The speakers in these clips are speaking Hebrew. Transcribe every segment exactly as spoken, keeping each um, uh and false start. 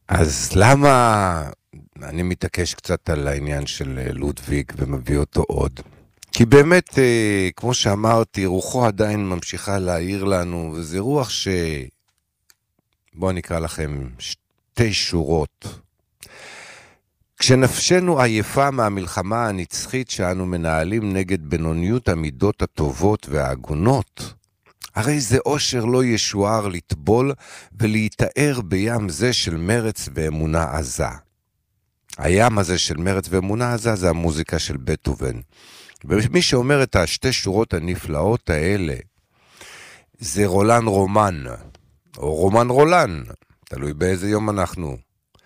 אז למה אני מתעקש קצת על העניין של לודוויג ומביא אותו עוד? כי באמת, כמו שאמרתי, רוחו עדיין ממשיכה להעיר לנו, וזה רוח ש... בואו נקרא לכם שתי שורות. כשנפשנו עייפה מהמלחמה הנצחית שאנו מנהלים נגד בינוניות המידות הטובות וההגונות, הרי זה אושר לא ישוער לטבול ולהתאר בים זה של מרץ ואמונה עזה. הים הזה של מרץ ואמונה עזה זה המוזיקה של בטהובן. ומי שאומר את השתי שורות הנפלאות האלה, זה רולן רומן, או רומן רולן, תלוי באיזה יום אנחנו.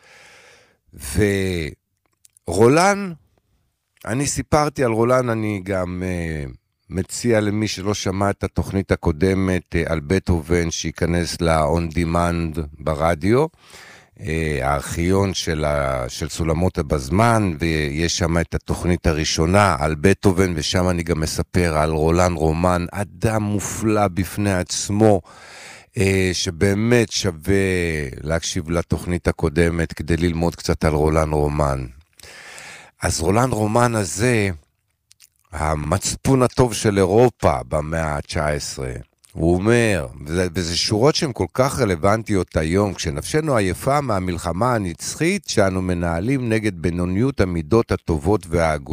ורולן, אני סיפרתי על רולן, אני גם uh, מציע למי שלא שמע את התוכנית הקודמת uh, על בטהובן, שיכנס ל-on demand ברדיו, uh, הארכיון של, ה, של סולמות בזמן, ויש שם את התוכנית הראשונה על בטהובן, ושם אני גם מספר על רולן רומן, אדם מופלא בפני עצמו, שבאמת שווה להקשיב לתוכנית הקודמת כדי ללמוד קצת על רולן רומן. אז רולן רומן הזה, המצפון הטוב של אירופה במאה ה-תשע עשרה, הוא אומר, וזה, וזה שורות שהן כל כך רלוונטיות היום, כשנפשנו עייפה מהמלחמה הנצחית שאנו מנהלים נגד בינוניות המידות הטובות וההגונות.